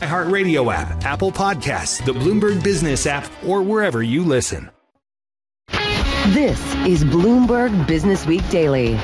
iHeartRadio app, Apple Podcasts, the Bloomberg Business app, or wherever you listen. This is Bloomberg Business Week Daily.